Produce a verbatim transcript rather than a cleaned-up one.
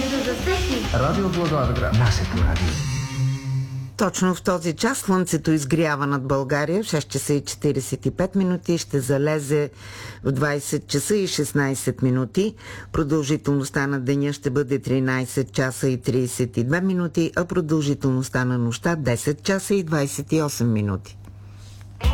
Радиото за всеки. Радио Благоевград. Нашето радио. Точно в този час слънцето изгрява над България в шест часа и четиридесет и пет минути, ще залезе в двадесет часа и шестнадесет минути. Продължителността на деня ще бъде тринадесет часа и тридесет и две минути, а продължителността на нощта десет часа и двадесет и осем минути.